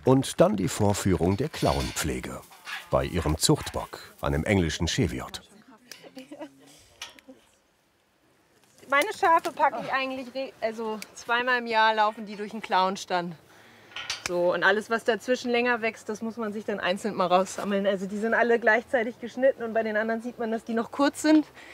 Und dann die Vorführung der Klauenpflege bei ihrem Zuchtbock, einem englischen Cheviot. Meine Schafe packe ich eigentlich, also zweimal im Jahr laufen die durch den Klauenstand. So, und alles, was dazwischen länger wächst, das muss man sich dann einzeln mal raussammeln. Also die sind alle gleichzeitig geschnitten und bei den anderen sieht man, dass die noch kurz sind.